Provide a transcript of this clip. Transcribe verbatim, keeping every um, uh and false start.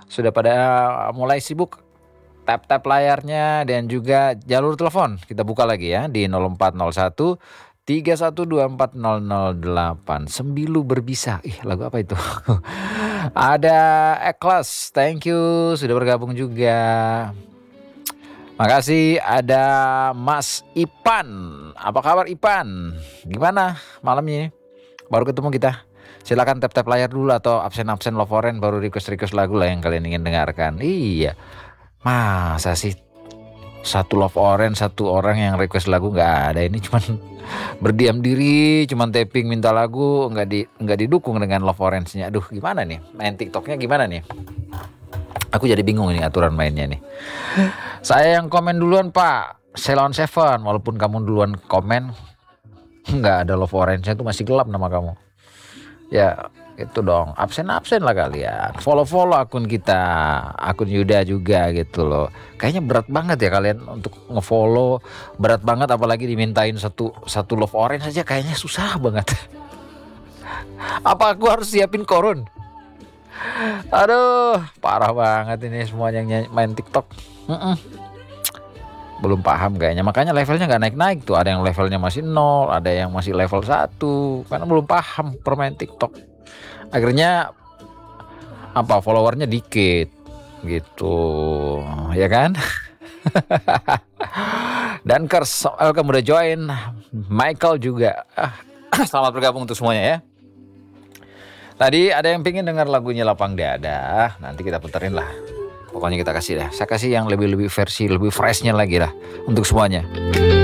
Sudah pada mulai sibuk tap-tap layarnya dan juga jalur telepon. Kita buka lagi ya di nol empat nol satu tiga satu dua empat nol nol delapan. Sembilu berbisa. Ih, lagu apa itu? Ada Eklas, thank you sudah bergabung juga. Makasih. Ada Mas Ipan. Apa kabar Ipan? Gimana malamnya? Baru ketemu kita. Silakan tap-tap layar dulu atau absen-absen love foreign baru request-request lagu lah yang kalian ingin dengarkan. Iya. Masa sih satu love orange satu orang yang request lagu nggak ada, ini cuman berdiam diri, cuman tapping minta lagu, nggak di nggak didukung dengan love orange-nya. Aduh, gimana nih main TikToknya gimana nih? Aku jadi bingung ini aturan mainnya nih. Saya yang komen duluan Pak, Selon Seven. Walaupun kamu duluan komen, nggak ada love orange-nya tuh masih gelap nama kamu. Ya itu dong, absen-absen lah kalian. Follow-follow akun kita, akun Yuda juga gitu loh. Kayaknya berat banget ya kalian untuk ngefollow, berat banget apalagi dimintain satu satu love orange saja kayaknya susah banget. Apa aku harus siapin korun? Aduh, parah banget ini semua yang main TikTok. Mm-mm. Belum paham kayaknya, makanya levelnya nggak naik-naik tuh. Ada yang levelnya masih nol, ada yang masih level satu, karena belum paham permain TikTok. Akhirnya apa followernya dikit gitu ya kan. Dan Kers, welcome udah join. Michael juga, ah, selamat bergabung untuk semuanya ya. Tadi ada yang pengen dengar lagunya Lapang Dada, nanti kita puterin lah. Pokoknya kita kasih dah, saya kasih yang lebih-lebih versi lebih freshnya lagi lah untuk semuanya.